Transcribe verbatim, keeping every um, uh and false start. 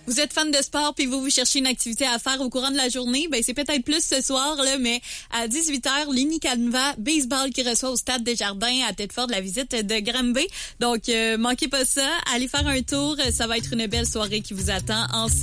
Vous êtes fan de sport puis vous vous cherchez une activité à faire au courant de la journée, ben c'est peut-être plus ce soir là, mais à dix-huit heures, l'Unicanva baseball qui reçoit au Stade Desjardins à Thetford la visite de Granby. Donc euh, manquez pas ça, allez faire un tour, ça va être une belle soirée qui vous attend en